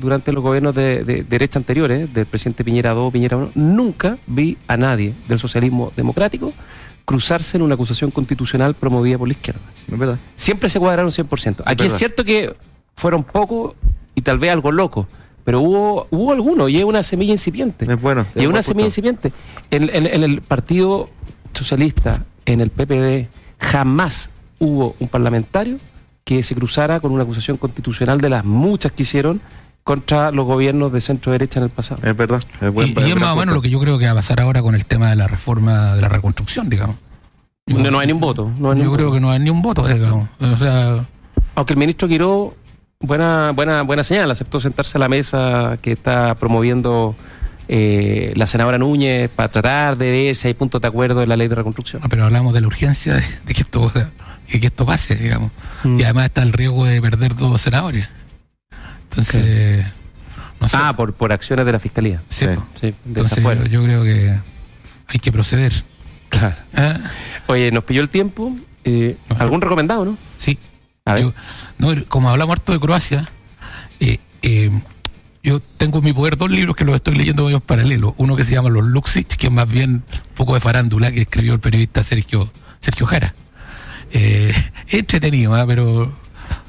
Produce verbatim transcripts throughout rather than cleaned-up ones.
durante los gobiernos de, de, de derecha anteriores, del presidente Piñera dos, Piñera uno, nunca vi a nadie del socialismo democrático cruzarse en una acusación constitucional promovida por la izquierda. Es verdad. Siempre se cuadraron cien por ciento. Aquí es, es cierto que fueron pocos y tal vez algo locos, pero hubo hubo algunos y es una semilla incipiente. Es bueno. Y es una semilla incipiente. En, en, en el Partido Socialista, en el P P D, jamás hubo un parlamentario que se cruzara con una acusación constitucional de las muchas que hicieron contra los gobiernos de centro derecha en el pasado. Es verdad. Es buen, y, y es más o menos lo que yo creo que va a pasar ahora con el tema de la reforma, de la reconstrucción, digamos. Yo, no, no hay ni un voto. No hay yo ni un creo voto. que no hay ni un voto, digamos. O sea, aunque el ministro Quiró, buena buena buena señal, aceptó sentarse a la mesa que está promoviendo eh, la senadora Núñez para tratar de ver si hay puntos de acuerdo en la ley de reconstrucción. Ah, pero hablamos de la urgencia de, de que esto de que esto pase, digamos. Mm. Y además está el riesgo de perder dos senadores. Entonces, no sé. Ah, por, por acciones de la Fiscalía. Sí, sí, sí, entonces yo, yo creo que hay que proceder. Claro. ¿Ah? Oye, nos pilló el tiempo. Eh, no, ¿Algún no. recomendado, no? Sí. A ver. Yo, no, como hablamos harto de Croacia, eh, eh, yo tengo en mi poder dos libros que los estoy leyendo en paralelo. Uno que se llama Los Luksic, que es más bien un poco de farándula, que escribió el periodista Sergio, Sergio Jara. Eh, es entretenido, ¿eh? pero...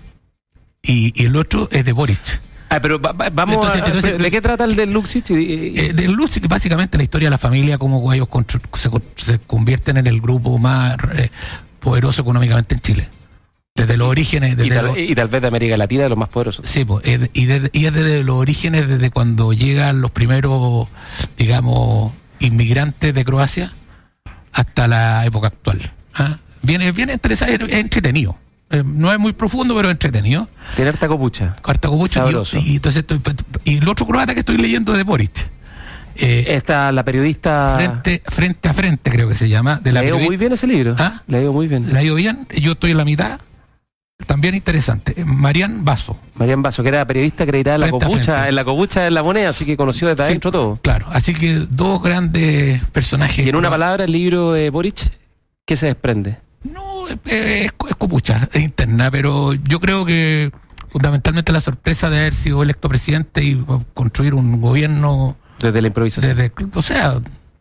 Y, y el otro es de Boric. Ah, pero va, va, vamos entonces, a... entonces, ¿De qué trata el del Luksic? Eh, del Luksic, básicamente la historia de la familia, cómo ellos se, se convierten en el grupo más eh, poderoso económicamente en Chile. Desde los orígenes... Desde y, tal, los, y tal vez de América Latina, de los más poderosos. Sí, pues, eh, y, desde, y es desde los orígenes, desde cuando llegan los primeros, digamos, inmigrantes de Croacia hasta la época actual. ¿Ah? Viene, viene interesante, es entretenido. Eh, no es muy profundo, pero entretenido. Tiene harta copucha. Harta copucha. Y, y, entonces estoy, y el otro croata que estoy leyendo es de Boric. Eh, Esta, la periodista... Frente, frente a frente, creo que se llama. De la Le ha ido muy bien ese libro. ¿Ah? Le ha ido muy bien. Le ha ido bien. Yo estoy en la mitad. También interesante. Marian Basso. Marian Basso, que era periodista acreditada en la copucha, en la copucha de la moneda, así que conoció desde sí, adentro todo. Claro, así que dos grandes personajes. Y en una palabra, el libro de Boric, ¿qué se desprende? No, es, es, es copucha, es interna, pero yo creo que fundamentalmente la sorpresa de haber sido electo presidente y construir un gobierno desde la improvisación. Desde, o sea,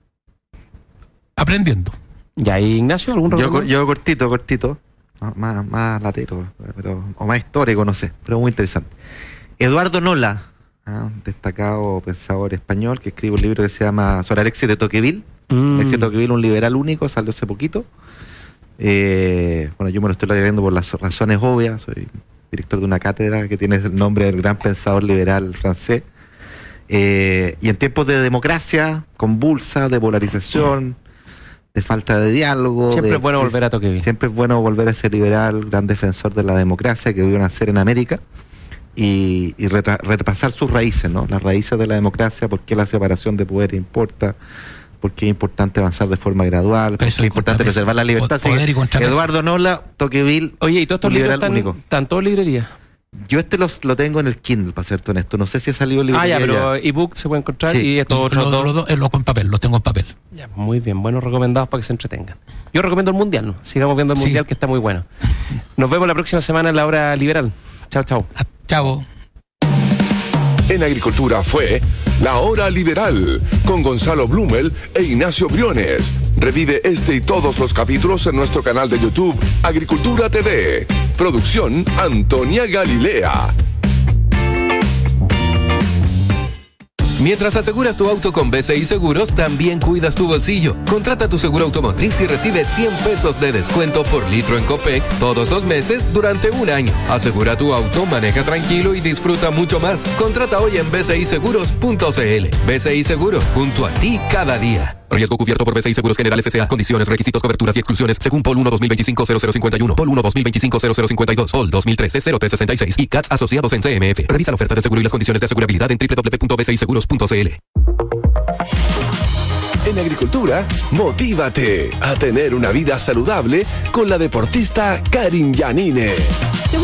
aprendiendo. Ya, ¿y Ignacio? ¿Algún yo, yo cortito, cortito, más, más latero, pero, o más histórico, no sé, pero muy interesante. Eduardo Nola, ¿eh? destacado pensador español, que escribe un libro que se llama sobre Alexis de Tocqueville. Mm. Alexis de Tocqueville, un liberal único, salió hace poquito. Eh, bueno, yo me lo estoy leyendo por las razones obvias. Soy director de una cátedra que tiene el nombre del gran pensador liberal francés. Eh, y en tiempos de democracia convulsa, de polarización, de falta de diálogo. Siempre de, es bueno volver a Tocqueville. Siempre es bueno volver a ese liberal, gran defensor de la democracia que vio nacer en América y, y retra, repasar sus raíces, ¿no? Las raíces de la democracia, por qué la separación de poder importa, porque es importante avanzar de forma gradual, porque es importante preservar la libertad. Poder y Eduardo Nola, Tocqueville, oye, ¿y todos estos libros están, están todos en librería? Yo este los, lo tengo en el Kindle, para serte honesto. No sé si ha salido en librería. Ah, ya, pero ebook se puede encontrar sí. y estos otros dos. Los dos los en papel, los tengo en papel. Ya, muy bien, buenos recomendados para que se entretengan. Yo recomiendo el Mundial, ¿no? Sigamos viendo el sí. Mundial, que está muy bueno. Nos vemos la próxima semana en la hora liberal. Chao, chao. Ah, chao. En Agricultura fue La Hora Liberal con Gonzalo Blumel e Ignacio Briones. Revive este y todos los capítulos en nuestro canal de YouTube Agricultura T V. Producción Antonia Galilea. Mientras aseguras tu auto con B C I Seguros, también cuidas tu bolsillo. Contrata tu seguro automotriz y recibe cien pesos de descuento por litro en Copec todos los meses durante un año. Asegura tu auto, maneja tranquilo y disfruta mucho más. Contrata hoy en b c i seguros punto c l. B C I Seguro, junto a ti cada día. Riesgo cubierto por B C I Seguros Generales S A. Condiciones, requisitos, coberturas y exclusiones según P O L uno dos mil veinticinco cero cero cincuenta y uno, P O L uno dos mil veinticinco cero cero cincuenta y dos, P O L dos mil trece cero tres sesenta y seis y C A T S asociados en C M F. Revisa la oferta de seguro y las condiciones de asegurabilidad en doble u doble u doble u punto b c i seguros punto c l. En Agricultura, motívate a tener una vida saludable con la deportista Karin Yanine. Seguramente has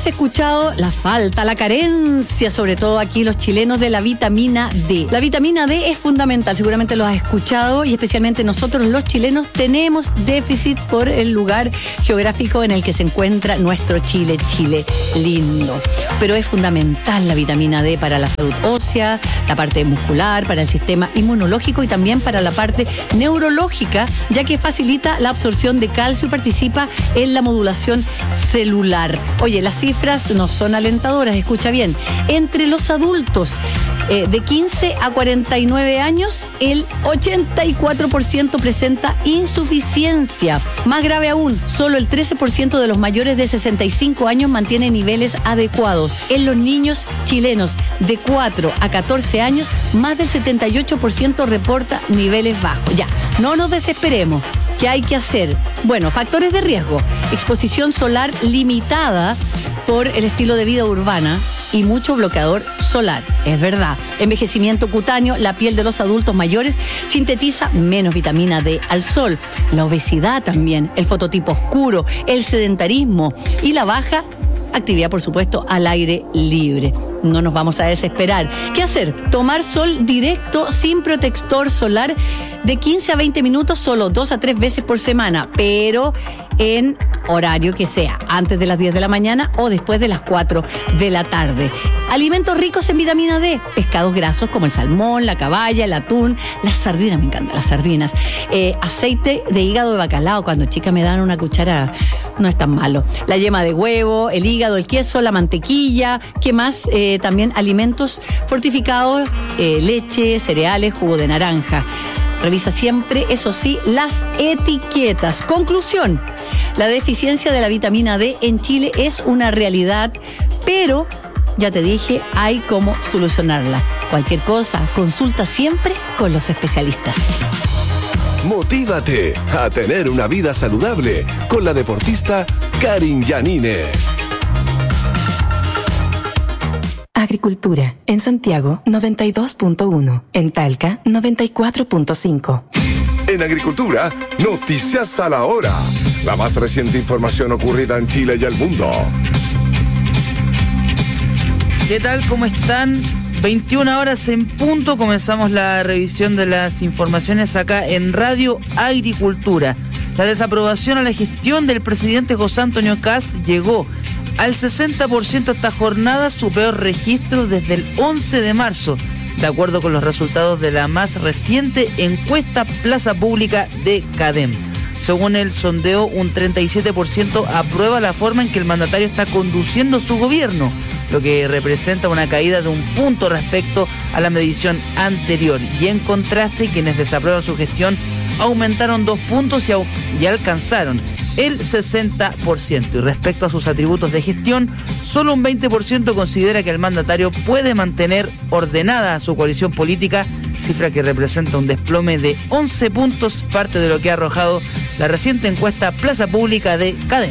has escuchado la falta, la carencia, sobre todo aquí los chilenos, de la vitamina D. La vitamina D es fundamental, seguramente lo has escuchado, y especialmente nosotros los chilenos tenemos déficit por el lugar geográfico en el que se encuentra nuestro Chile, Chile lindo. Pero es fundamental la vitamina D para la salud ósea, la parte muscular, para el sistema inmunológico y también para la parte neurológica, ya que facilita la absorción de calcio y participa en la modulación celular. Oye, las cifras no son alentadoras, escucha bien. Entre los adultos eh, de quince a cuarenta y nueve años, el ochenta y cuatro por ciento presenta insuficiencia. Más grave aún, solo el trece por ciento de los mayores de sesenta y cinco años mantiene niveles adecuados. En los niños chilenos de cuatro a catorce años, más del setenta y ocho por ciento reporta niveles bajos. Ya, no nos desesperemos. ¿Qué hay que hacer? Bueno, factores de riesgo: exposición solar limitada por el estilo de vida urbana y mucho bloqueador solar, es verdad. Envejecimiento cutáneo: la piel de los adultos mayores sintetiza menos vitamina D al sol. La obesidad también, el fototipo oscuro, el sedentarismo y la baja actividad, por supuesto, al aire libre. No nos vamos a desesperar. ¿Qué hacer? Tomar sol directo sin protector solar de quince a veinte minutos, solo dos a tres veces por semana, pero en horario que sea, antes de las diez de la mañana o después de las cuatro de la tarde. Alimentos ricos en vitamina D: pescados grasos como el salmón, la caballa, el atún, las sardinas, me encantan las sardinas, eh, aceite de hígado de bacalao, cuando chica me dan una cuchara, no es tan malo, la yema de huevo, el hígado, el queso, la mantequilla. ¿Qué más? Eh, también alimentos fortificados, eh, leche, cereales, jugo de naranja. Revisa siempre, eso sí, las etiquetas. Conclusión: la deficiencia de la vitamina D en Chile es una realidad, pero ya te dije, hay cómo solucionarla. Cualquier cosa, consulta siempre con los especialistas. Motívate a tener una vida saludable con la deportista Karin Yanine. Agricultura. En Santiago, noventa y dos punto uno. En Talca, noventa y cuatro punto cinco. En Agricultura, noticias a la hora. La más reciente información ocurrida en Chile y el mundo. ¿Qué tal? ¿Cómo están? veintiuna horas en punto. Comenzamos la revisión de las informaciones acá en Radio Agricultura. La desaprobación a la gestión del presidente José Antonio Kast llegó al sesenta por ciento esta jornada, su peor registro desde el once de marzo, de acuerdo con los resultados de la más reciente encuesta Plaza Pública de CADEM. Según el sondeo, un treinta y siete por ciento aprueba la forma en que el mandatario está conduciendo su gobierno, lo que representa una caída de un punto respecto a la medición anterior. Y en contraste, quienes desaprueban su gestión aumentaron dos puntos y, au- y alcanzaron el sesenta por ciento. Y respecto a sus atributos de gestión, solo un veinte por ciento considera que el mandatario puede mantener ordenada su coalición política, cifra que representa un desplome de once puntos, parte de lo que ha arrojado la reciente encuesta Plaza Pública de CADEM.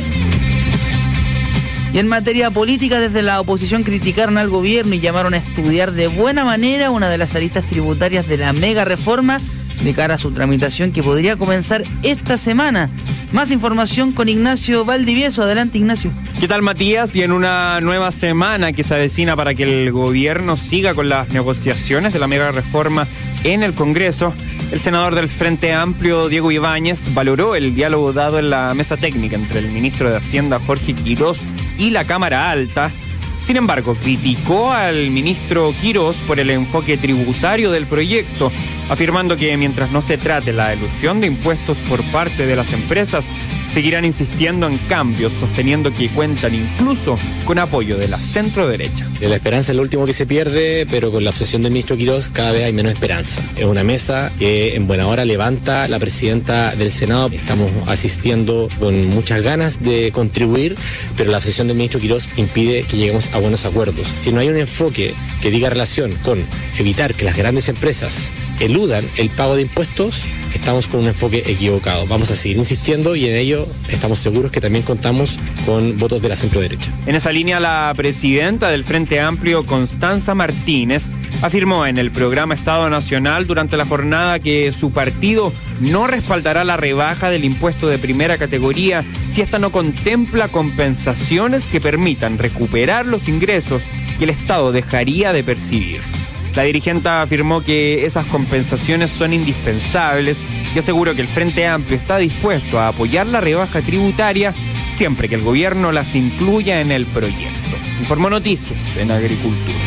Y en materia política, desde la oposición criticaron al gobierno y llamaron a estudiar de buena manera una de las aristas tributarias de la mega reforma de cara a su tramitación, que podría comenzar esta semana. Más información con Ignacio Valdivieso. Adelante, Ignacio. ¿Qué tal, Matías? Y en una nueva semana que se avecina para que el gobierno siga con las negociaciones de la mega reforma en el Congreso, el senador del Frente Amplio, Diego Ibáñez, valoró el diálogo dado en la mesa técnica entre el ministro de Hacienda, Jorge Quirós, y la Cámara Alta. Sin embargo, criticó al ministro Quirós por el enfoque tributario del proyecto, afirmando que mientras no se trate la elusión de impuestos por parte de las empresas, seguirán insistiendo en cambios, sosteniendo que cuentan incluso con apoyo de la centro-derecha. La esperanza es lo último que se pierde, pero con la obsesión del ministro Quirós cada vez hay menos esperanza. Es una mesa que en buena hora levanta la presidenta del Senado. Estamos asistiendo con muchas ganas de contribuir, pero la obsesión del ministro Quirós impide que lleguemos a buenos acuerdos. Si no hay un enfoque que diga relación con evitar que las grandes empresas eludan el pago de impuestos, estamos con un enfoque equivocado. Vamos a seguir insistiendo y en ello estamos seguros que también contamos con votos de la centroderecha. En esa línea, la presidenta del Frente Amplio, Constanza Martínez, afirmó en el programa Estado Nacional durante la jornada que su partido no respaldará la rebaja del impuesto de primera categoría si esta no contempla compensaciones que permitan recuperar los ingresos que el Estado dejaría de percibir. La dirigente afirmó que esas compensaciones son indispensables y aseguró que el Frente Amplio está dispuesto a apoyar la rebaja tributaria siempre que el gobierno las incluya en el proyecto. Informó Noticias en Agricultura.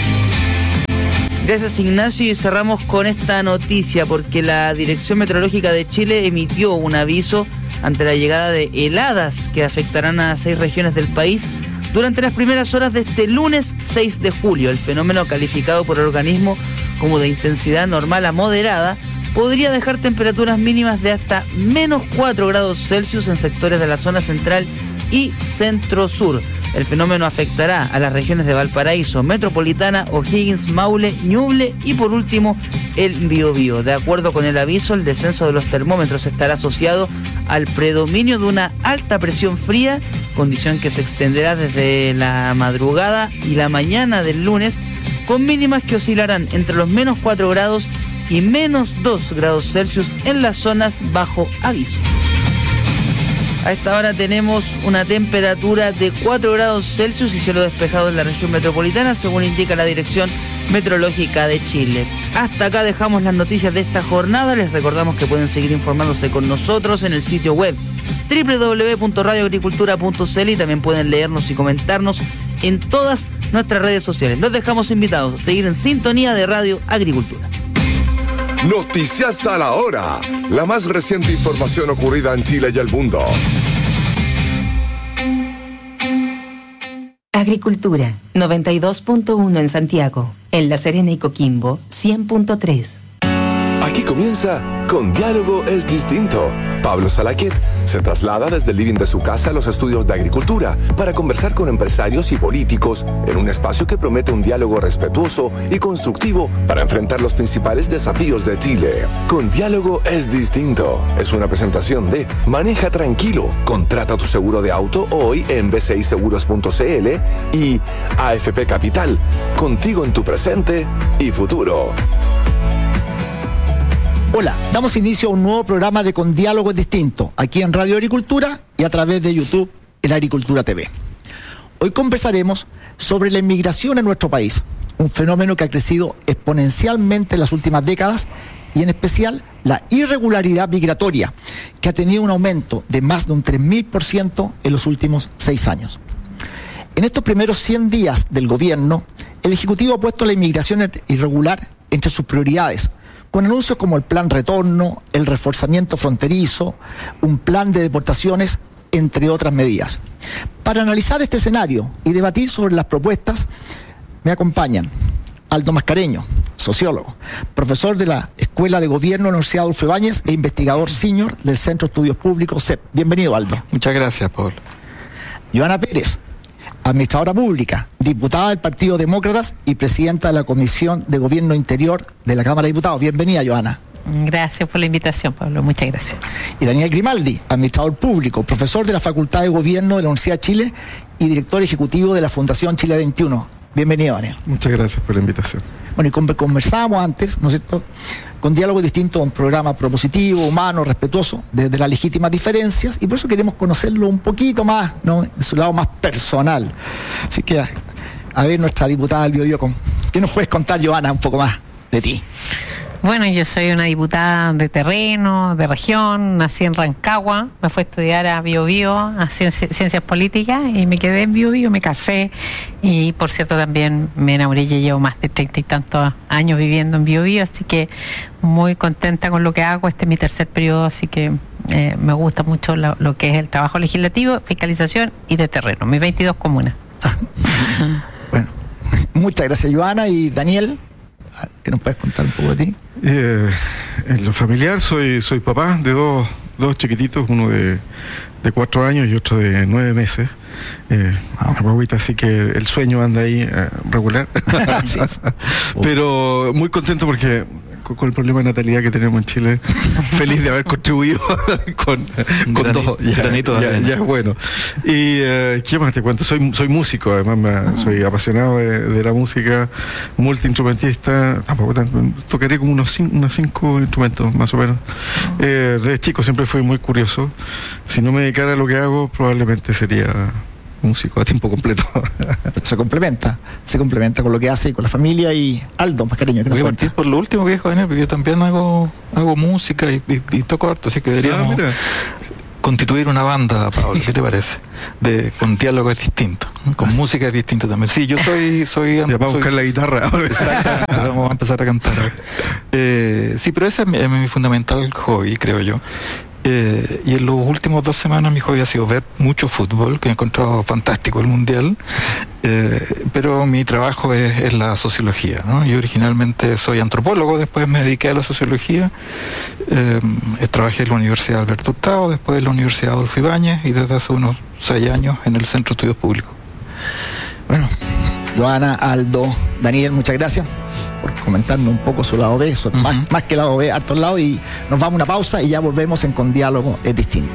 Gracias, Ignacio, y cerramos con esta noticia porque la Dirección Meteorológica de Chile emitió un aviso ante la llegada de heladas que afectarán a seis regiones del país durante las primeras horas de este lunes seis de julio. El fenómeno, calificado por el organismo como de intensidad normal a moderada, podría dejar temperaturas mínimas de hasta menos cuatro grados Celsius en sectores de la zona central y centro-sur. El fenómeno afectará a las regiones de Valparaíso, Metropolitana, O'Higgins, Maule, Ñuble y por último el Biobío. De acuerdo con el aviso, el descenso de los termómetros estará asociado al predominio de una alta presión fría, condición que se extenderá desde la madrugada y la mañana del lunes, con mínimas que oscilarán entre los menos cuatro grados y menos dos grados Celsius en las zonas bajo aviso. A esta hora tenemos una temperatura de cuatro grados Celsius y cielo despejado en la región metropolitana, según indica la Dirección Meteorológica de Chile. Hasta acá dejamos las noticias de esta jornada. Les recordamos que pueden seguir informándose con nosotros en el sitio web doble u doble u doble u punto radio agricultura punto c l y también pueden leernos y comentarnos en todas nuestras redes sociales. Los dejamos invitados a seguir en sintonía de Radio Agricultura. Noticias a la hora. La más reciente información ocurrida en Chile y el mundo. Agricultura, noventa y dos punto uno en Santiago. En La Serena y Coquimbo, cien punto tres. Aquí comienza Con Diálogo es Distinto. Pablo Salaquet se traslada desde el living de su casa a los estudios de agricultura para conversar con empresarios y políticos en un espacio que promete un diálogo respetuoso y constructivo para enfrentar los principales desafíos de Chile. Con Diálogo es Distinto es una presentación de Maneja Tranquilo, contrata tu seguro de auto hoy en b c i seguros punto c l y A F P Capital, contigo en tu presente y futuro. Hola, damos inicio a un nuevo programa de Con Diálogo es Distinto, aquí en Radio Agricultura y a través de YouTube en Agricultura T V. Hoy conversaremos sobre la inmigración en nuestro país, un fenómeno que ha crecido exponencialmente en las últimas décadas y en especial la irregularidad migratoria, que ha tenido un aumento de más de un tres mil por ciento en los últimos seis años. En estos primeros cien días del gobierno, el Ejecutivo ha puesto la inmigración irregular entre sus prioridades, con anuncios como el Plan Retorno, el reforzamiento fronterizo, un plan de deportaciones, entre otras medidas. Para analizar este escenario y debatir sobre las propuestas, me acompañan Aldo Mascareño, sociólogo, profesor de la Escuela de Gobierno de la Universidad Adolfo Ibáñez e investigador senior del Centro de Estudios Públicos C E P. Bienvenido, Aldo. Muchas gracias, Paul. Joana Pérez, administradora pública, diputada del Partido Demócratas y presidenta de la Comisión de Gobierno Interior de la Cámara de Diputados. Bienvenida, Joana. Gracias por la invitación, Pablo. Muchas gracias. Y Daniel Grimaldi, administrador público, profesor de la Facultad de Gobierno de la Universidad de Chile y director ejecutivo de la Fundación Chile veintiuno. Bienvenido, Daniel. Muchas gracias por la invitación. Bueno, y conversábamos antes, ¿no es cierto?, Con Diálogo Distinto, un programa propositivo, humano, respetuoso, desde las legítimas diferencias, y por eso queremos conocerlo un poquito más, ¿no?, en su lado más personal. Así que, a, a ver, nuestra diputada del Biobío, ¿qué nos puedes contar, Joana, un poco más de ti? Bueno, yo soy una diputada de terreno, de región, nací en Rancagua, me fui a estudiar a Biobío, a ciencias, ciencias políticas, y me quedé en Biobío, me casé, y por cierto también me enamoré, y llevo más de treinta y tantos años viviendo en Biobío, así que muy contenta con lo que hago. Este es mi tercer periodo, así que eh, me gusta mucho lo, lo que es el trabajo legislativo, fiscalización y de terreno, mis veintidós comunas. Bueno, muchas gracias, Joana. Y Daniel, ¿qué nos puedes contar un poco de ti? Eh, en lo familiar soy soy papá de dos, dos chiquititos, uno de, de cuatro años y otro de nueve meses. Eh, una guaguita, así que el sueño anda ahí eh, regular. Sí. Pero muy contento porque con, con el problema de natalidad que tenemos en Chile. Feliz de haber contribuido con, con Grani, dos. Ya, granito ya, ya es bueno. Y eh, ¿qué más te cuento? Soy, soy músico, además me, soy apasionado de, de la música, multiinstrumentista. Tampoco tanto, tocaré como unos cinco, unos cinco instrumentos, más o menos. Eh, desde chico siempre fui muy curioso. Si no me dedicara a lo que hago, probablemente sería músico a tiempo completo. Se complementa, se complementa con lo que hace, con la familia. Y Aldo Mascareño, ¿qué nos Voy a cuenta? partir por lo último que dijo Daniel, porque yo también hago hago música y, y, y toco harto, así que deberíamos Ah, mira. constituir una banda, Pablo, ¿qué te parece? De, con diálogos distintos, con música distinta también. Sí, yo soy... soy Ya para soy- buscar la guitarra. Exactamente, vamos a empezar a cantar. Eh, sí, pero ese es mi, es mi fundamental hobby, creo yo. Eh, y en las últimas dos semanas mi hobby ha sido ver mucho fútbol, que he encontrado fantástico el Mundial, eh, pero mi trabajo es, es la sociología, ¿no? Yo originalmente soy antropólogo, después me dediqué a la sociología, eh, trabajé en la Universidad Alberto Hurtado, después en la Universidad Adolfo Ibáñez y desde hace unos seis años en el Centro de Estudios Públicos. Bueno, Joana, Aldo, Daniel, muchas gracias por comentarnos un poco su lado B, su- Ujú. más, más que lado B, hartos lados, y nos vamos a una pausa y ya volvemos en Con Diálogo es Distinto.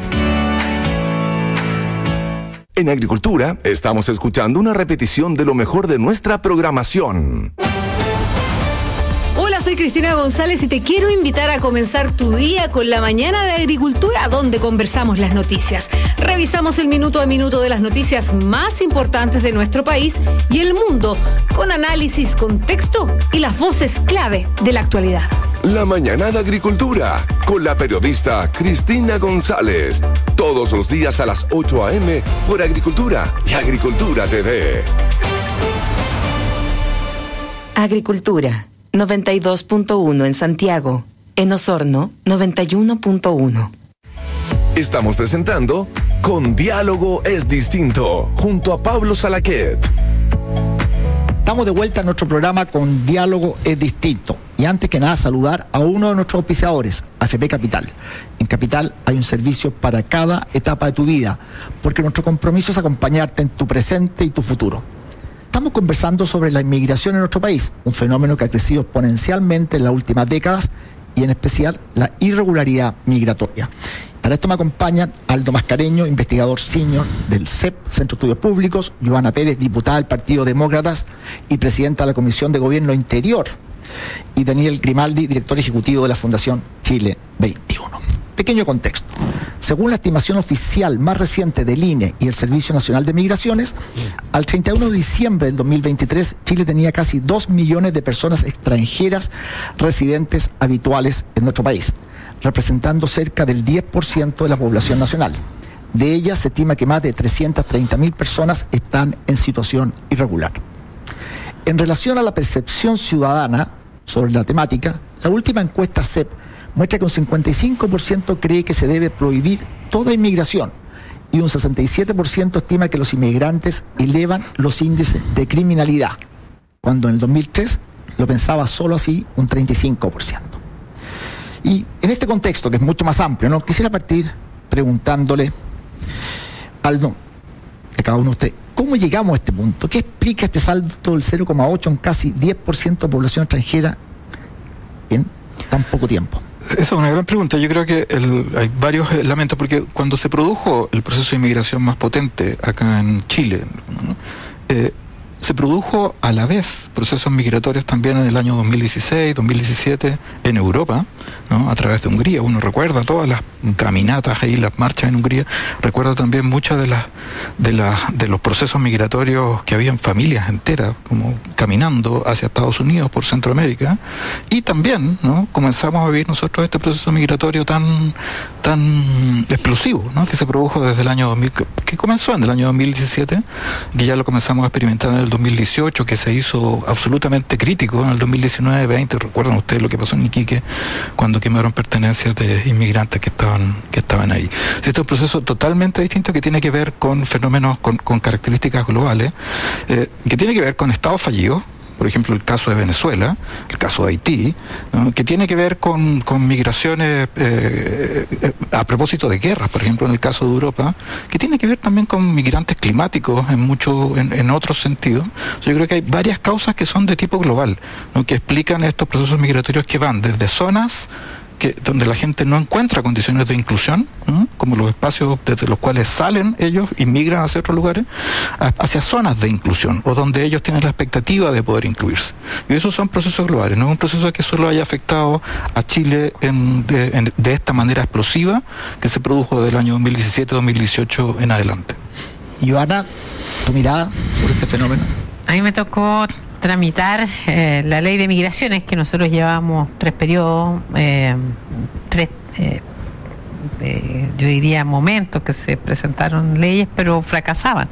En Agricultura estamos escuchando una repetición de lo mejor de nuestra programación. Hola, soy Cristina González y te quiero invitar a comenzar tu día con la mañana de Agricultura, donde conversamos las noticias. Revisamos el minuto a minuto de las noticias más importantes de nuestro país y el mundo, con análisis, contexto y las voces clave de la actualidad. La mañana de Agricultura con la periodista Cristina González. Todos los días a las ocho a eme por Agricultura y Agricultura T V. Agricultura, noventa y dos punto uno en Santiago. En Osorno, noventa y uno punto uno. Estamos presentando Con Diálogo es Distinto, junto a Pablo Salaquet. Estamos de vuelta en nuestro programa Con Diálogo es Distinto. Y antes que nada, saludar a uno de nuestros auspiciadores, A F P Capital. En Capital hay un servicio para cada etapa de tu vida, porque nuestro compromiso es acompañarte en tu presente y tu futuro. Estamos conversando sobre la inmigración en nuestro país, un fenómeno que ha crecido exponencialmente en las últimas décadas, y en especial la irregularidad migratoria. Para esto me acompañan Aldo Mascareño, investigador senior del C E P, Centro de Estudios Públicos, Joana Pérez, diputada del Partido Demócratas y presidenta de la Comisión de Gobierno Interior, y Daniel Grimaldi, director ejecutivo de la Fundación Chile veintiuno. Pequeño contexto. Según la estimación oficial más reciente del I N E y el Servicio Nacional de Migraciones, al treinta y uno de diciembre del dos mil veintitrés, Chile tenía casi dos millones de personas extranjeras residentes habituales en nuestro país, representando cerca del diez por ciento de la población nacional. De ellas se estima que más de trescientas treinta mil personas están en situación irregular. En relación a la percepción ciudadana sobre la temática, la última encuesta C E P muestra que un cincuenta y cinco por ciento cree que se debe prohibir toda inmigración y un sesenta y siete por ciento estima que los inmigrantes elevan los índices de criminalidad, cuando en el dos mil tres lo pensaba solo así un treinta y cinco por ciento. Y en este contexto, que es mucho más amplio, ¿no?, quisiera partir preguntándole, Aldo, a cada uno de ustedes, ¿cómo llegamos a este punto? ¿Qué explica este salto del cero coma ocho en casi diez por ciento de población extranjera en tan poco tiempo? Esa es una gran pregunta. Yo creo que el, hay varios elementos, porque cuando se produjo el proceso de inmigración más potente acá en Chile, ¿no?, eh, se produjo a la vez procesos migratorios también en el año dos mil dieciséis, dos mil diecisiete en Europa, ¿no?, a través de Hungría. Uno recuerda todas las caminatas ahí, las marchas en Hungría. Recuerda también muchas de las de las de los procesos migratorios que habían familias enteras como caminando hacia Estados Unidos por Centroamérica. Y también, ¿no?, comenzamos a vivir nosotros este proceso migratorio tan tan explosivo, ¿no?, que se produjo desde el año dos mil, que, que comenzó en el año dos mil diecisiete, que ya lo comenzamos a experimentar en el dos mil dieciocho, que se hizo absolutamente crítico en el dos mil diecinueve veinte. Recuerdan ustedes lo que pasó en Iquique cuando quemaron pertenencias de inmigrantes que estaban que estaban ahí. Este es un proceso totalmente distinto que tiene que ver con fenómenos, con, con características globales, eh, que tiene que ver con estados fallidos, por ejemplo el caso de Venezuela, el caso de Haití, ¿no? Que tiene que ver con, con migraciones eh, eh, a propósito de guerras, por ejemplo en el caso de Europa, que tiene que ver también con migrantes climáticos en mucho, en, en otros sentidos. Yo creo que hay varias causas que son de tipo global, ¿no? Que explican estos procesos migratorios que van desde zonas que, donde la gente no encuentra condiciones de inclusión, ¿no? Como los espacios desde los cuales salen ellos y migran hacia otros lugares, a, hacia zonas de inclusión, o donde ellos tienen la expectativa de poder incluirse. Y esos son procesos globales, no es un proceso que solo haya afectado a Chile en, de, en, de esta manera explosiva que se produjo del año dos mil diecisiete dos mil dieciocho en adelante. Joana, tu mirada sobre este fenómeno. A mí me tocó tramitar eh, la ley de migraciones, que nosotros llevamos tres periodos, eh, tres, eh, eh, yo diría momentos que se presentaron leyes, pero fracasaban.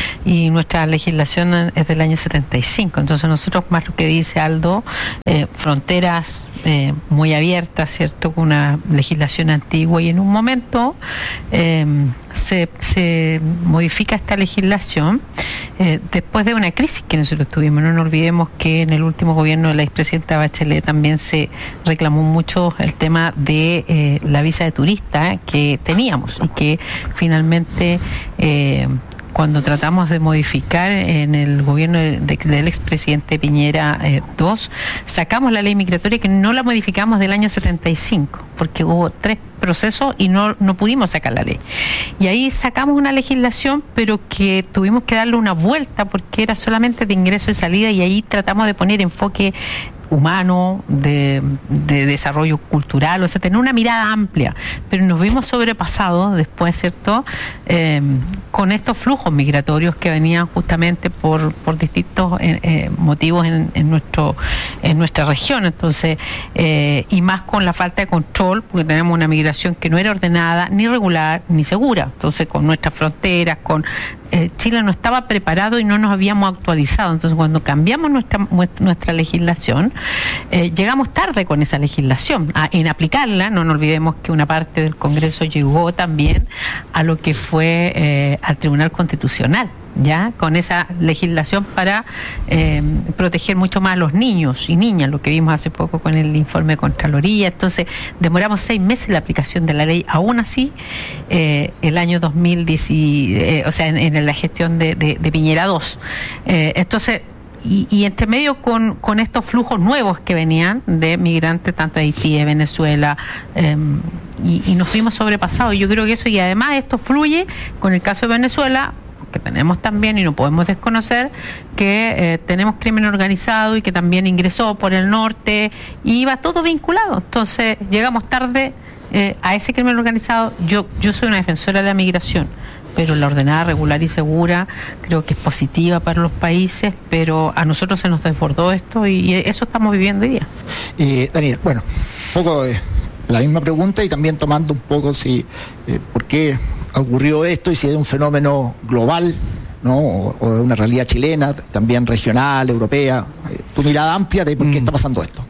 Y nuestra legislación es del año setenta y cinco, entonces nosotros, más lo que dice Aldo, eh, fronteras Eh, muy abierta, ¿cierto?, con una legislación antigua, y en un momento eh, se, se modifica esta legislación eh, después de una crisis que nosotros tuvimos. No nos olvidemos que en el último gobierno de la expresidenta Bachelet también se reclamó mucho el tema de eh, la visa de turista que teníamos, y que finalmente eh, cuando tratamos de modificar en el gobierno de, de, del expresidente Piñera eh, dos, sacamos la ley migratoria, que no la modificamos del año setenta y cinco, porque hubo tres procesos y no, no pudimos sacar la ley. Y ahí sacamos una legislación, pero que tuvimos que darle una vuelta porque era solamente de ingreso y salida, y ahí tratamos de poner enfoque humano, de, de desarrollo cultural, o sea, tener una mirada amplia, pero nos vimos sobrepasados después, ¿cierto?, eh, con estos flujos migratorios que venían justamente por, por distintos eh, eh, motivos en, en, nuestro, en nuestra región. Entonces, eh, y más con la falta de control, porque tenemos una migración que no era ordenada, ni regular, ni segura. Entonces, con nuestras fronteras, con eh, Chile no estaba preparado y no nos habíamos actualizado. Entonces, cuando cambiamos nuestra, nuestra legislación, Eh, llegamos tarde con esa legislación a, en aplicarla. No nos olvidemos que una parte del Congreso llegó también a lo que fue eh, al Tribunal Constitucional, ya con esa legislación para eh, proteger mucho más a los niños y niñas, lo que vimos hace poco con el informe de Contraloría. Entonces demoramos seis meses en la aplicación de la ley. Aún así, eh, el año dos mil diez, eh, o sea, en, en la gestión de, de, de Piñera dos, eh, entonces Y, y entre medio con, con estos flujos nuevos que venían de migrantes, tanto de Haití, de Venezuela, eh, y, y nos fuimos sobrepasados. Yo creo que eso, y además esto fluye con el caso de Venezuela, que tenemos también, y no podemos desconocer, que eh, tenemos crimen organizado y que también ingresó por el norte, y iba todo vinculado. Entonces llegamos tarde eh, a ese crimen organizado. Yo, yo soy una defensora de la migración, pero la ordenada, regular y segura creo que es positiva para los países, pero a nosotros se nos desbordó esto, y eso estamos viviendo hoy día. Eh, Daniel, bueno, un poco eh, la misma pregunta, y también tomando un poco si eh, por qué ocurrió esto, y si es un fenómeno global, ¿no?, o, o una realidad chilena, también regional, europea, eh, tu mirada amplia de por qué está pasando esto.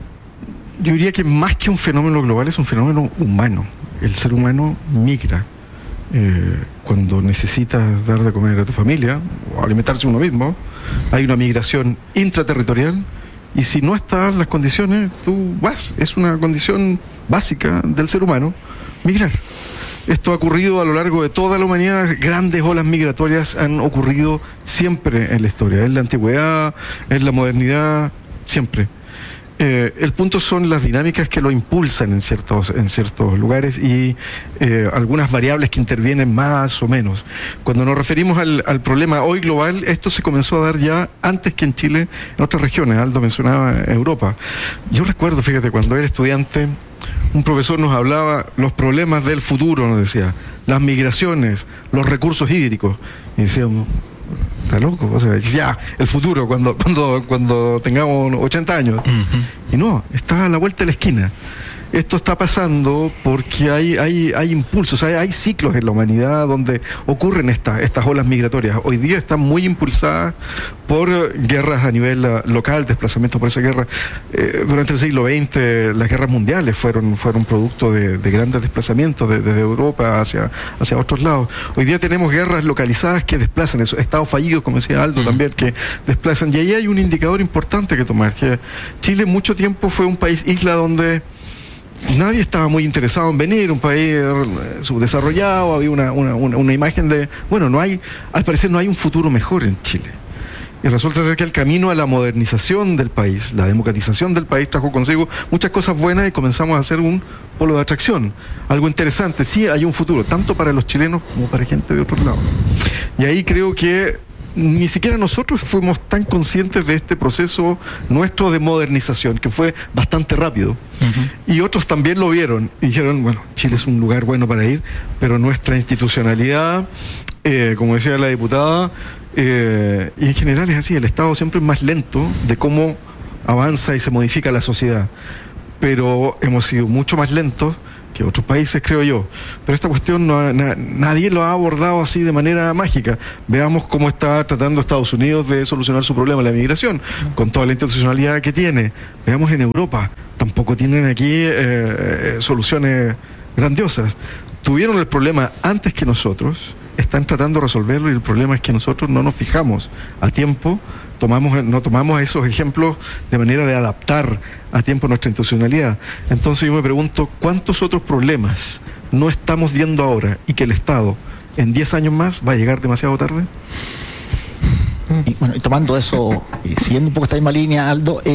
Yo diría que más que un fenómeno global es un fenómeno humano. El ser humano migra. Eh, cuando necesitas dar de comer a tu familia o alimentarse uno mismo, hay una migración intraterritorial, y si no están las condiciones, tú vas. Es una condición básica del ser humano migrar. Esto ha ocurrido a lo largo de toda la humanidad. Grandes olas migratorias han ocurrido siempre en la historia, en la antigüedad, en la modernidad, siempre. Eh, el punto son las dinámicas que lo impulsan en ciertos, en ciertos lugares, y eh, algunas variables que intervienen más o menos. Cuando nos referimos al, al problema hoy global, esto se comenzó a dar ya antes que en Chile, en otras regiones. Aldo mencionaba Europa. Yo recuerdo, fíjate, cuando era estudiante, un profesor nos hablaba los problemas del futuro, nos decía, las migraciones, los recursos hídricos, y decíamos, está loco, o sea, ya, el futuro, cuando cuando cuando tengamos ochenta años. Uh-huh. Y no, está a la vuelta de la esquina. esto está pasando porque hay, hay, hay impulsos, hay, hay ciclos en la humanidad donde ocurren esta, estas olas migratorias. Hoy día están muy impulsadas por guerras a nivel uh, local, desplazamientos por esa guerra. Eh, durante el siglo veinte las guerras mundiales fueron, fueron producto de, de grandes desplazamientos desde de, de Europa hacia, hacia otros lados. Hoy día tenemos guerras localizadas que desplazan, esos estados fallidos, como decía Aldo, mm. también, que desplazan. Y ahí hay un indicador importante que tomar, que Chile mucho tiempo fue un país isla donde nadie estaba muy interesado en venir, un país eh, subdesarrollado, había una, una, una, una imagen de, bueno, no hay, al parecer no hay un futuro mejor en Chile. Y resulta ser que el camino a la modernización del país, la democratización del país, trajo consigo muchas cosas buenas y comenzamos a hacer un polo de atracción. Algo interesante, sí hay un futuro, tanto para los chilenos como para gente de otros lados. Y ahí creo que ni siquiera nosotros fuimos tan conscientes de este proceso nuestro de modernización, que fue bastante rápido. Uh-huh. Y otros también lo vieron y dijeron, bueno, Chile es un lugar bueno para ir, pero nuestra institucionalidad, eh, como decía la diputada, eh, y en general es así, el Estado siempre es más lento de cómo avanza y se modifica la sociedad. Pero hemos sido mucho más lentos que otros países, creo yo. Pero esta cuestión no, na, nadie lo ha abordado así de manera mágica. Veamos cómo está tratando Estados Unidos de solucionar su problema, la migración, con toda la institucionalidad que tiene. Veamos en Europa, tampoco tienen aquí eh, soluciones grandiosas. Tuvieron el problema antes que nosotros, están tratando de resolverlo y el problema es que nosotros no nos fijamos a tiempo, tomamos, no tomamos esos ejemplos de manera de adaptar a tiempo nuestra institucionalidad. Entonces yo me pregunto, ¿cuántos otros problemas no estamos viendo ahora y que el Estado en diez años más va a llegar demasiado tarde? Y bueno, y tomando eso, y siguiendo un poco esta misma línea, Aldo, eh,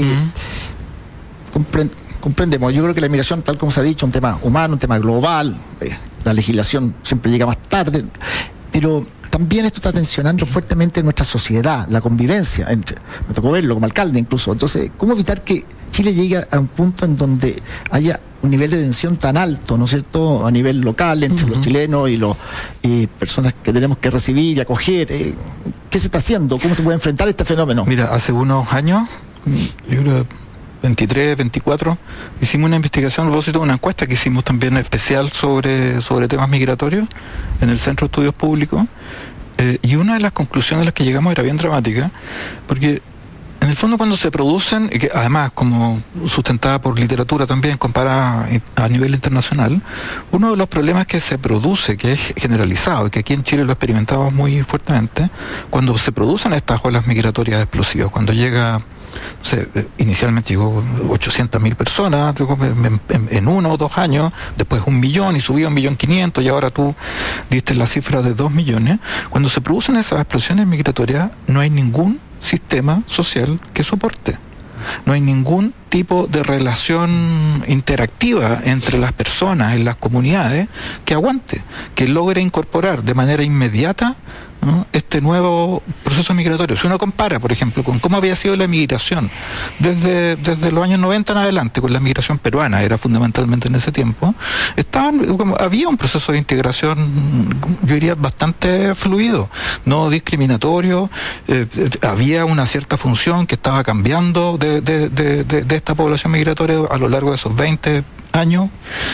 uh-huh. compre- comprendemos, yo creo que la inmigración, tal como se ha dicho, un tema humano, un tema global, eh, la legislación siempre llega más tarde, pero también esto está tensionando fuertemente nuestra sociedad, la convivencia, entre, me tocó verlo como alcalde incluso. Entonces, ¿cómo evitar que Chile llegue a un punto en donde haya un nivel de tensión tan alto, ¿no es cierto?, a nivel local, entre uh-huh. los chilenos y las eh, personas que tenemos que recibir y acoger? Eh, ¿Qué se está haciendo? ¿Cómo se puede enfrentar este fenómeno? Mira, hace unos años, yo creo veintitrés, veinticuatro, hicimos una investigación a propósito de una encuesta que hicimos también especial sobre, sobre temas migratorios en el Centro de Estudios Públicos, eh, y una de las conclusiones a las que llegamos era bien dramática, porque en el fondo cuando se producen, y que además como sustentada por literatura también comparada a nivel internacional, uno de los problemas que se produce, que es generalizado y que aquí en Chile lo experimentamos muy fuertemente, cuando se producen estas olas migratorias explosivas, cuando llega, no sé, inicialmente llegó ochocientas mil personas en, en, en uno o dos años, después un millón y subió a un millón quinientos y ahora tú diste la cifra de dos millones. Cuando se producen esas explosiones migratorias no hay ningún sistema social que soporte. No hay ningún tipo de relación interactiva entre las personas en las comunidades que aguante, que logre incorporar de manera inmediata, ¿no?, este nuevo proceso migratorio. Si uno compara, por ejemplo, con cómo había sido la migración desde, desde los años noventa en adelante, con la migración peruana, era fundamentalmente en ese tiempo, estaban, como, había un proceso de integración, yo diría, bastante fluido, no discriminatorio, eh, había una cierta función que estaba cambiando de, de, de, de, de esta población migratoria a lo largo de esos veinte años,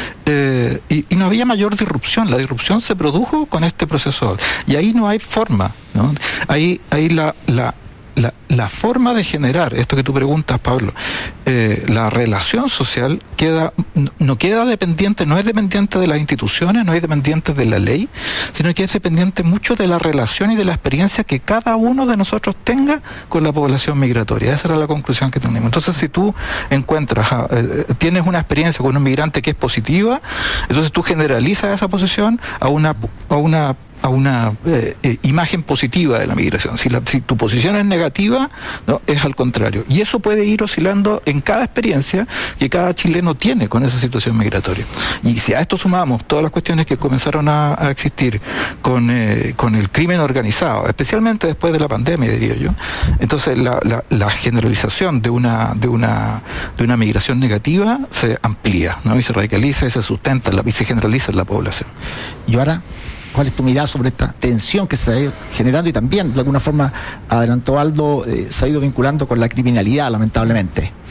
eh, y, y no había mayor disrupción. La disrupción se produjo con este proceso y ahí no hay forma, ¿no? Ahí, ahí la, la, la, la forma de generar esto que tú preguntas, Pablo, eh, la relación social queda, no queda dependiente, no es dependiente de las instituciones, no es dependiente de la ley, sino que es dependiente mucho de la relación y de la experiencia que cada uno de nosotros tenga con la población migratoria. Esa era la conclusión que tenemos. Entonces, si tú encuentras, eh, tienes una experiencia con un migrante que es positiva, entonces tú generalizas esa posición a una, a una a una eh, eh, imagen positiva de la migración. Si, la, si tu posición es negativa, no, es al contrario. Y eso puede ir oscilando en cada experiencia que cada chileno tiene con esa situación migratoria. Y si a esto sumamos todas las cuestiones que comenzaron a, a existir con, eh, con el crimen organizado, especialmente después de la pandemia, diría yo, entonces la, la, la generalización de una, de, una, de una migración negativa se amplía, ¿no? Y se radicaliza y se sustenta y se generaliza en la población. Y ahora, ¿cuál es tu mirada sobre esta tensión que se ha ido generando y también, de alguna forma, adelantó Aldo, eh, se ha ido vinculando con la criminalidad, lamentablemente?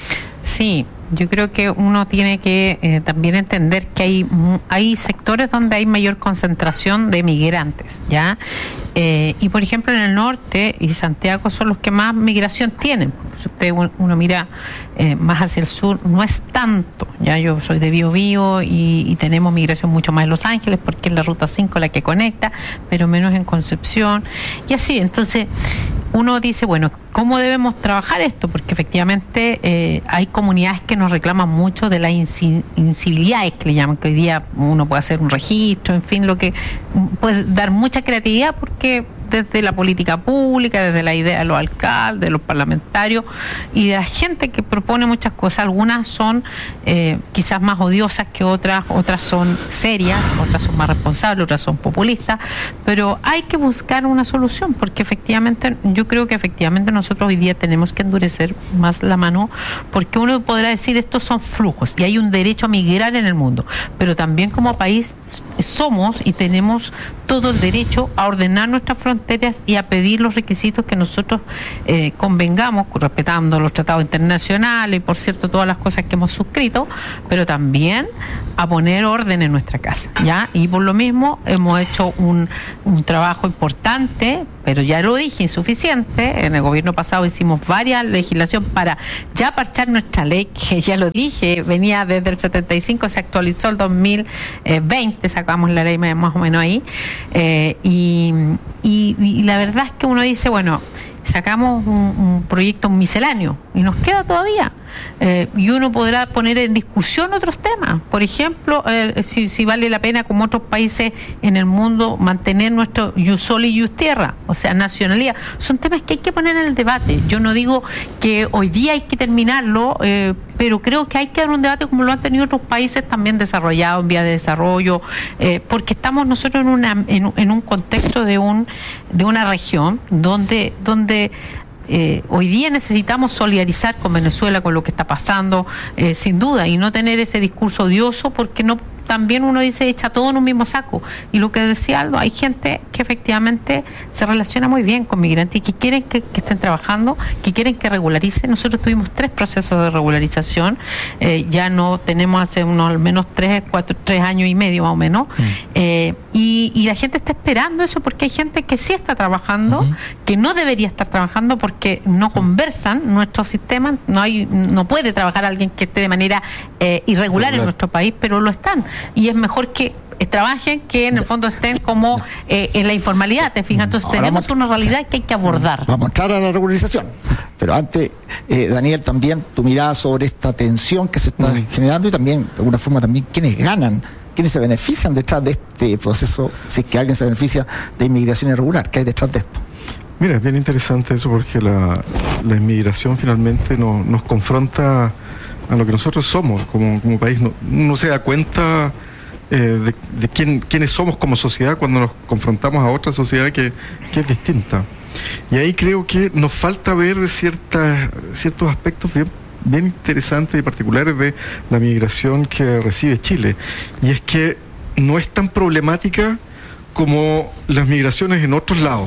Sí, yo creo que uno tiene que eh, también entender que hay hay sectores donde hay mayor concentración de migrantes, ¿ya? Eh, y por ejemplo en el norte y Santiago son los que más migración tienen. Si usted uno mira eh, más hacia el sur, no es tanto, ya yo soy de Biobío y, y tenemos migración mucho más en Los Ángeles porque es la ruta cinco la que conecta, pero menos en Concepción y así. Entonces uno dice, bueno, ¿cómo debemos trabajar esto? Porque efectivamente eh, hay comunidades que nos reclaman mucho de las inci- incivilidades que le llaman, que hoy día uno puede hacer un registro, en fin, lo que puede dar mucha creatividad porque desde la política pública, desde la idea de los alcaldes, de los parlamentarios y de la gente que propone muchas cosas. Algunas son eh, quizás más odiosas que otras, otras son serias, otras son más responsables, otras son populistas, pero hay que buscar una solución porque efectivamente, yo creo que efectivamente nosotros hoy día tenemos que endurecer más la mano porque uno podrá decir estos son flujos y hay un derecho a migrar en el mundo, pero también como país somos y tenemos todo el derecho a ordenar nuestras fronteras y a pedir los requisitos que nosotros eh, convengamos, respetando los tratados internacionales y por cierto todas las cosas que hemos suscrito, pero también a poner orden en nuestra casa, ¿ya? Y por lo mismo hemos hecho un, un trabajo importante, pero ya lo dije, insuficiente. En el gobierno pasado hicimos varias legislaciones para ya parchar nuestra ley, que ya lo dije, venía desde el setenta y cinco, se actualizó el dos mil veinte, sacamos la ley más o menos ahí, eh, y, y, y la verdad es que uno dice, bueno, sacamos un, un proyecto misceláneo y nos queda todavía. Eh, y uno podrá poner en discusión otros temas. Por ejemplo, eh, si, si vale la pena, como otros países en el mundo, mantener nuestro ius soli y ius tierra, o sea, nacionalidad. Son temas que hay que poner en el debate. Yo no digo que hoy día hay que terminarlo, eh, pero creo que hay que dar un debate como lo han tenido otros países también desarrollados, en vía de desarrollo, eh, porque estamos nosotros en, una, en, en un contexto de, un, de una región donde... donde Eh, hoy día necesitamos solidarizar con Venezuela, con lo que está pasando, eh, sin duda, y no tener ese discurso odioso, porque no también uno dice echa todo en un mismo saco. Y lo que decía Aldo, hay gente que efectivamente se relaciona muy bien con migrantes y que quieren que, que estén trabajando, que quieren que regularicen. Nosotros tuvimos tres procesos de regularización, eh, ya no tenemos hace unos al menos tres, cuatro, tres años y medio más o menos, mm. eh, y, y la gente está esperando eso porque hay gente que sí está trabajando, uh-huh. que no debería estar trabajando porque no conversan nuestros sistemas, no hay, no puede trabajar alguien que esté de manera eh, irregular Regular. en nuestro país, pero lo están. Y es mejor que trabajen que en el fondo estén como eh, en la informalidad, ¿te fijas? Entonces Ahora tenemos vamos, una realidad sí. que hay que abordar. Vamos a entrar a la regularización. Pero antes, eh, Daniel, también tu mirada sobre esta tensión que se está mm. generando y también, de alguna forma, también quiénes ganan, quiénes se benefician detrás de este proceso, si es que alguien se beneficia de inmigración irregular. ¿Qué hay detrás de esto? Mira, es bien interesante eso porque la, la inmigración finalmente no, nos confronta a lo que nosotros somos como, como país. No, no se da cuenta eh, de, de quién, quiénes somos como sociedad cuando nos confrontamos a otra sociedad que, que es distinta. Y ahí creo que nos falta ver ciertas, ciertos aspectos bien, bien interesantes y particulares de la migración que recibe Chile. Y es que no es tan problemática como las migraciones en otros lados.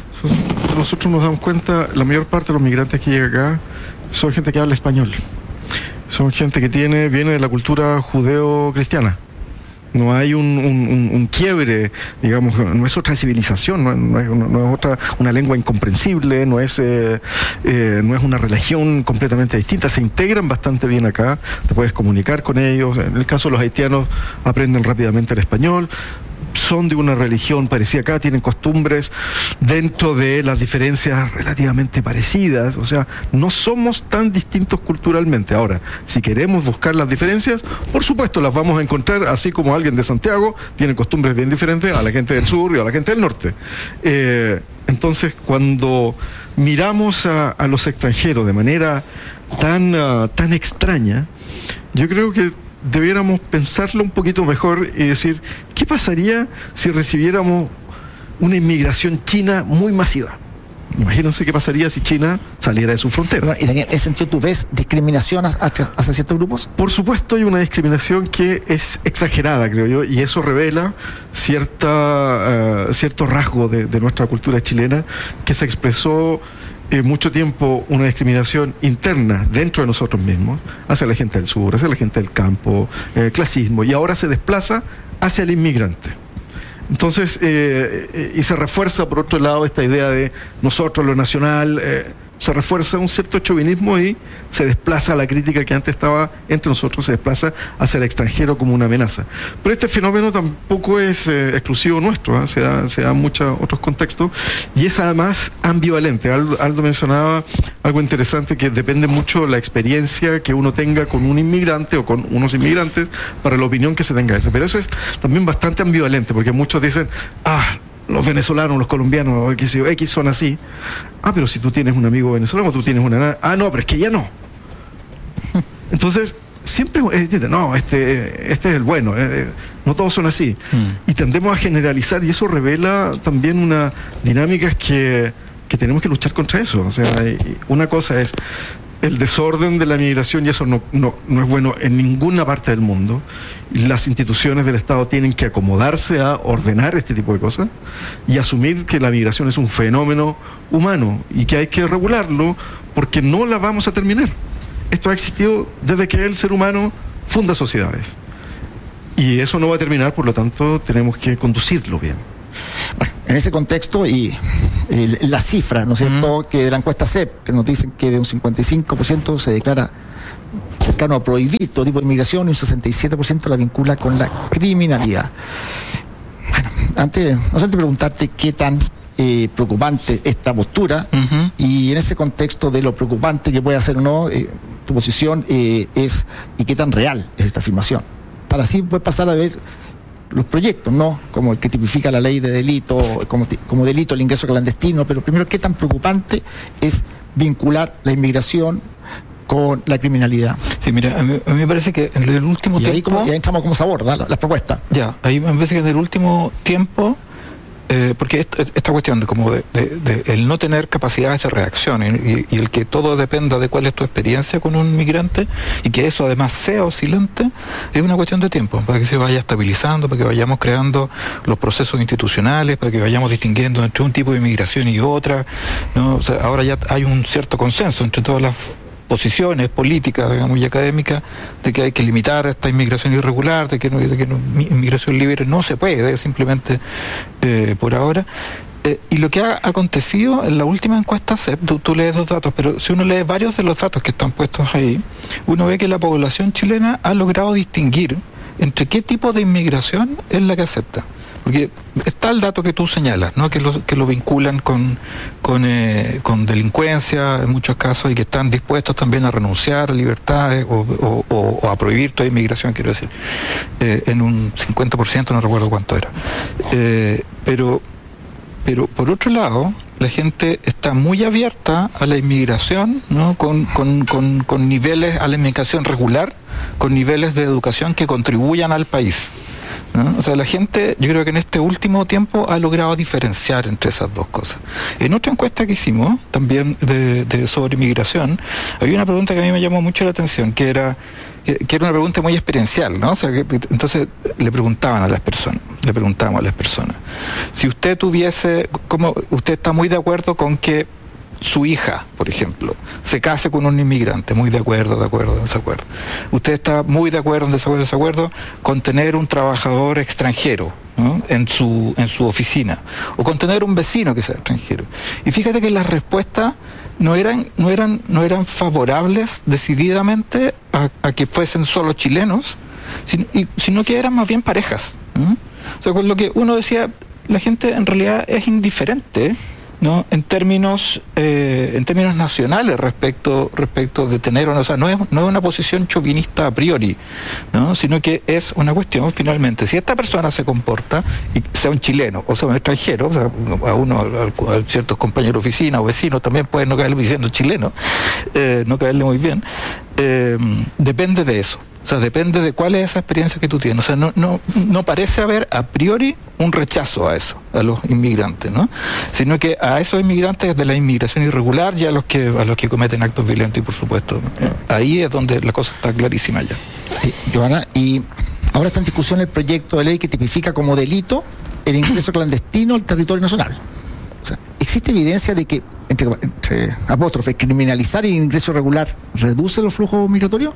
Nosotros nos damos cuenta, la mayor parte de los migrantes que llegan acá son gente que habla español. Son gente que tiene viene de la cultura judeo-cristiana. No hay un, un, un, un quiebre, digamos, no es otra civilización, no, no, es, no es otra una lengua incomprensible, no es eh, eh, no es una religión completamente distinta. Se integran bastante bien acá, te puedes comunicar con ellos. En el caso de los haitianos, aprenden rápidamente el español. Son de una religión parecida acá, tienen costumbres dentro de las diferencias relativamente parecidas, o sea, no somos tan distintos culturalmente. Ahora, si queremos buscar las diferencias, por supuesto las vamos a encontrar, así como alguien de Santiago tiene costumbres bien diferentes a la gente del sur y a la gente del norte. Eh, entonces, cuando miramos a, a los extranjeros de manera tan, uh, tan extraña, yo creo que debiéramos pensarlo un poquito mejor y decir, ¿qué pasaría si recibiéramos una inmigración china muy masiva? Imagínense qué pasaría si China saliera de su frontera. Y Daniel, ¿en ese sentido tú ves discriminación hacia, hacia ciertos grupos? Por supuesto hay una discriminación que es exagerada, creo yo, y eso revela cierta, uh, cierto rasgo de, de nuestra cultura chilena que se expresó eh, mucho tiempo una discriminación interna dentro de nosotros mismos, hacia la gente del sur, hacia la gente del campo, eh, clasismo, y ahora se desplaza hacia el inmigrante. Entonces, eh, eh, y se refuerza por otro lado esta idea de nosotros, lo nacional, eh, se refuerza un cierto chauvinismo y se desplaza la crítica que antes estaba entre nosotros, se desplaza hacia el extranjero como una amenaza. Pero este fenómeno tampoco es eh, exclusivo nuestro, ¿eh? se da, se da en muchos otros contextos y es además ambivalente. Aldo, Aldo mencionaba algo interesante, que depende mucho la experiencia que uno tenga con un inmigrante o con unos inmigrantes para la opinión que se tenga de eso. Pero eso es también bastante ambivalente, porque muchos dicen, ah, los venezolanos, los colombianos, X, X son así. Ah, pero si tú tienes un amigo venezolano, tú tienes una... Ah, no, pero es que ya no. Entonces, siempre... No, este, este es el bueno. Eh, no todos son así. Mm. Y tendemos a generalizar, y eso revela también una dinámica que, que tenemos que luchar contra eso. O sea, una cosa es el desorden de la migración, y eso no, no, no es bueno en ninguna parte del mundo. Las instituciones del Estado tienen que acomodarse a ordenar este tipo de cosas y asumir que la migración es un fenómeno humano y que hay que regularlo, porque no la vamos a terminar. Esto ha existido desde que el ser humano funda sociedades y eso no va a terminar, por lo tanto tenemos que conducirlo bien. Bueno, en ese contexto y eh, la cifra, ¿no es cierto?, uh-huh. que de la encuesta C E P, que nos dicen que de un cincuenta y cinco por ciento se declara cercano a prohibir todo tipo de inmigración y un sesenta y siete por ciento la vincula con la criminalidad. Bueno, antes, no sé, antes de preguntarte qué tan eh, preocupante esta postura, uh-huh. y en ese contexto de lo preocupante que puede hacer o no, eh, tu posición eh, es, y qué tan real es esta afirmación, para así poder pasar a ver los proyectos, ¿no? Como el que tipifica la ley de delito, como, como delito el ingreso clandestino, pero primero, ¿qué tan preocupante es vincular la inmigración con la criminalidad? Sí, mira, a mí, a mí me parece que en el último y tiempo... Ahí como, y ahí entramos como sabor, ¿da? Las la propuestas. Ya, ahí me parece que en el último tiempo... Eh, porque esta, esta cuestión de como de, de, de el no tener capacidades de reacción y, y el que todo dependa de cuál es tu experiencia con un migrante y que eso además sea oscilante, es una cuestión de tiempo, para que se vaya estabilizando, para que vayamos creando los procesos institucionales, para que vayamos distinguiendo entre un tipo de inmigración y otra, ¿no? O sea, ahora ya hay un cierto consenso entre todas las posiciones políticas, digamos, y académicas, de que hay que limitar esta inmigración irregular, de que, no, de que no, inmigración libre no se puede, simplemente eh, por ahora. Eh, y lo que ha acontecido en la última encuesta C E P, tú, tú lees dos datos, pero si uno lee varios de los datos que están puestos ahí, uno ve que la población chilena ha logrado distinguir entre qué tipo de inmigración es la que acepta. Porque está el dato que tú señalas, ¿no? Que lo, que lo vinculan con, con, eh, con delincuencia en muchos casos y que están dispuestos también a renunciar a libertades o, o, o, o a prohibir toda inmigración, quiero decir, eh, en un cincuenta por ciento, no recuerdo cuánto era. Eh, pero, pero por otro lado, la gente está muy abierta a la inmigración, ¿no? Con, con, con, con niveles, a la inmigración regular, con niveles de educación que contribuyan al país, ¿no? O sea, la gente, yo creo que en este último tiempo ha logrado diferenciar entre esas dos cosas. En otra encuesta que hicimos, también de, de sobre inmigración, había una pregunta que a mí me llamó mucho la atención, que era que, que era una pregunta muy experiencial, ¿no? O sea, que, entonces le preguntaban a las personas, le preguntábamos a las personas, si usted tuviese, como usted está muy de acuerdo con que su hija, por ejemplo, se case con un inmigrante, muy de acuerdo, de acuerdo, desacuerdo. Usted está muy de acuerdo, en desacuerdo, desacuerdo, con tener un trabajador extranjero, ¿no? en su en su oficina, o con tener un vecino que sea extranjero. Y fíjate que las respuestas no eran no eran no eran favorables decididamente a, a que fuesen solo chilenos, sino, y, sino que eran más bien parejas, ¿no? O sea, con lo que uno decía, la gente en realidad es indiferente, ¿no? En términos eh, en términos nacionales respecto respecto de tener o no, o sea, no es, no es una posición chauvinista a priori, ¿no? Sino que es una cuestión, finalmente, si esta persona se comporta, y sea un chileno o sea un extranjero, o sea, a uno, a, a ciertos compañeros de oficina o vecinos también pueden no caerle diciendo chileno, eh, no caerle muy bien, eh, depende de eso. O sea, depende de cuál es esa experiencia que tú tienes. O sea, no, no, no parece haber a priori un rechazo a eso, a los inmigrantes, ¿no? Sino que a esos inmigrantes de la inmigración irregular y a los que, a los que cometen actos violentos, y por supuesto, ahí es donde la cosa está clarísima ya. Sí, Johanna, y ahora está en discusión el proyecto de ley que tipifica como delito el ingreso clandestino al territorio nacional. O sea, ¿existe evidencia de que, entre, entre apóstrofes, criminalizar el ingreso irregular reduce los flujos migratorios?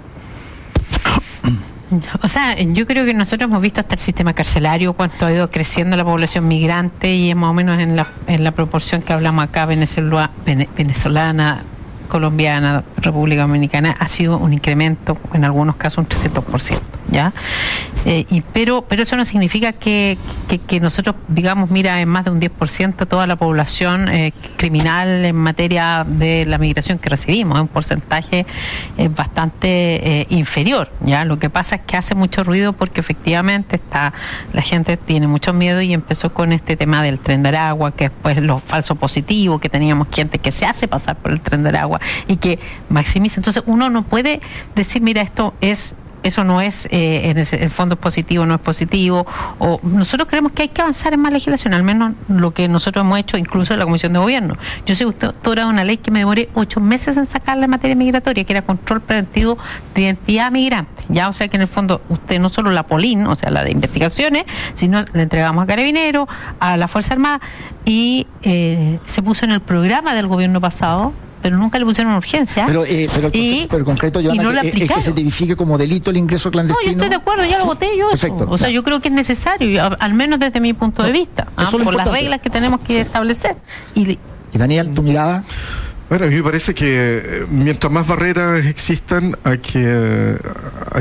O sea, yo creo que nosotros hemos visto hasta el sistema carcelario, cuánto ha ido creciendo la población migrante y es más o menos en la, en la proporción que hablamos acá, venezolana, venezolana, colombiana, República Dominicana, ha sido un incremento, en algunos casos un trescientos por ciento, ¿ya? Eh, y, pero, pero eso no significa que, que, que nosotros, digamos, mira, en más de un diez por ciento toda la población eh, criminal en materia de la migración que recibimos, es un porcentaje eh, bastante eh, inferior, ¿ya? Lo que pasa es que hace mucho ruido porque efectivamente está, la gente tiene mucho miedo y empezó con este tema del tren de Aragua, que después lo falso positivo, que teníamos gente que se hace pasar por el tren de Aragua y que maximiza. Entonces uno no puede decir, mira, esto es, eso no es, eh, en el fondo es positivo, no es positivo. O nosotros creemos que hay que avanzar en más legislación, al menos lo que nosotros hemos hecho incluso en la Comisión de Gobierno. Yo soy autora de una ley que me demoré ocho meses en sacarla en materia migratoria, que era control preventivo de identidad migrante. Ya, o sea que en el fondo usted no solo la POLIN, o sea la de investigaciones, sino le entregamos a Carabineros, a la Fuerza Armada, y eh, se puso en el programa del gobierno pasado, pero nunca le pusieron urgencia. Pero, eh, pero, y, pero concreto, Joana, no que, es que se tipifique como delito el ingreso clandestino. No, yo estoy de acuerdo, ya lo voté yo. Perfecto. Eso. O sea, yo creo que es necesario, al menos desde mi punto de vista, ¿ah? por las reglas que tenemos que sí. establecer. Y, y Daniel, tu mirada. Bueno, a mí me parece que mientras más barreras existan, hay que, hay